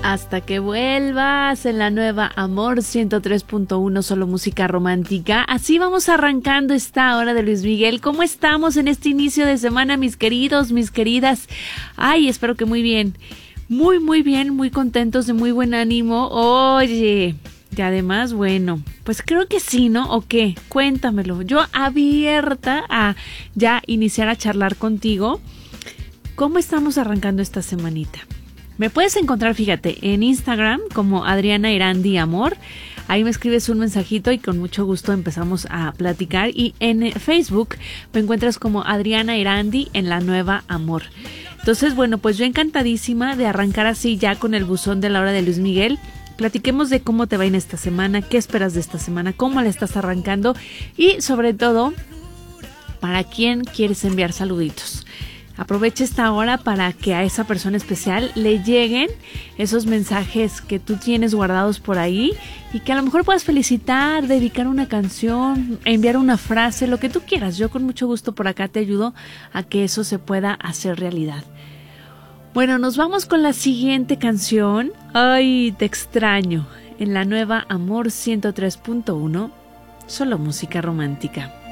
Hasta que vuelvas en la nueva Amor 103.1, solo música romántica. Así vamos arrancando esta hora de Luis Miguel. ¿Cómo estamos en este inicio de semana, mis queridos, mis queridas? Ay, espero que muy bien. Muy bien, muy contentos, de muy buen ánimo. Oye, y además, bueno, pues creo que sí, ¿no? ¿O qué? Cuéntamelo. Yo abierta a ya iniciar a charlar contigo. ¿Cómo estamos arrancando esta semanita? Me puedes encontrar, fíjate, en Instagram como Adriana Irandi Amor. Ahí me escribes un mensajito y con mucho gusto empezamos a platicar. Y en Facebook me encuentras como Adriana Irandi en la nueva Amor. Entonces, bueno, pues yo encantadísima de arrancar así ya con el buzón de la hora de Luis Miguel. Platiquemos de cómo te va en esta semana, qué esperas de esta semana, cómo la estás arrancando y sobre todo, ¿para quién quieres enviar saluditos? Aprovecha esta hora para que a esa persona especial le lleguen esos mensajes que tú tienes guardados por ahí y que a lo mejor puedas felicitar, dedicar una canción, enviar una frase, lo que tú quieras. Yo con mucho gusto por acá te ayudo a que eso se pueda hacer realidad. Bueno, nos vamos con la siguiente canción. Ay, te extraño. En la nueva Amor 103.1, solo música romántica.